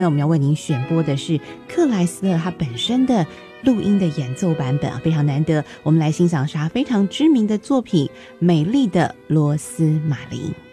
那我们要为您选播的是克莱斯勒他本身的录音的演奏版本，非常难得。我们来欣赏是他非常知名的作品《美丽的罗斯玛琳》。